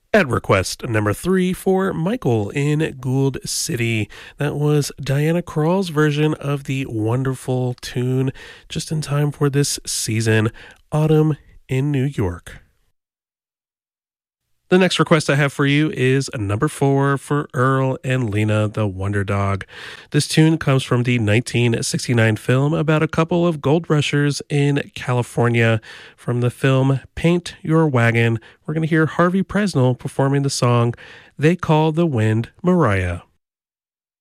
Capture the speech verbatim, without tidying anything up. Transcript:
At request number three for Michael in Gould City. That was Diana Krall's version of the wonderful tune just in time for this season, Autumn in New York. The next request I have for you is number four for Earl and Lena, the Wonder Dog. This tune comes from the nineteen sixty-nine film about a couple of gold rushers in California. From the film Paint Your Wagon, we're going to hear Harvey Presnell performing the song They Call the Wind Mariah.